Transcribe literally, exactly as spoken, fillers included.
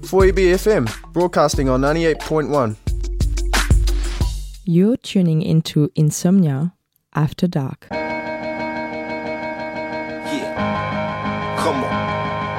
four E B F M, broadcasting on ninety-eight point one. You're tuning into Insomnia After Dark. Yeah, come on.